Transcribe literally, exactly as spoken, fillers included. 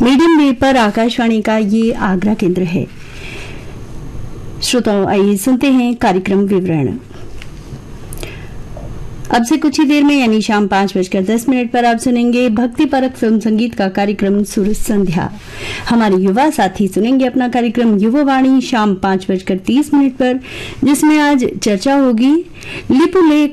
Medium wave पर आकाशवाणी का ये आगरा केंद्र है। श्रोताओं, आइए सुनते हैं कार्यक्रम विवरण। अब से कुछ ही देर में यानी शाम पांच बजकर दस मिनट पर आप सुनेंगे भक्ति परक फिल्म संगीत का कार्यक्रम सुर संध्या। हमारे युवा साथी सुनेंगे अपना कार्यक्रम युवावाणी शाम पांच बजकर तीस मिनट पर, जिसमें आज चर्चा होगी लिपुलेख